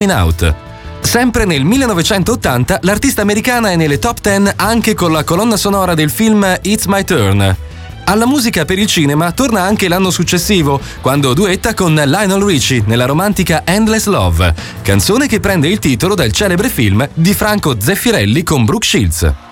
Out. Sempre nel 1980 l'artista americana è nelle top 10 anche con la colonna sonora del film It's My Turn. Alla musica per il cinema torna anche l'anno successivo, quando duetta con Lionel Richie nella romantica Endless Love, canzone che prende il titolo dal celebre film di Franco Zeffirelli con Brooke Shields.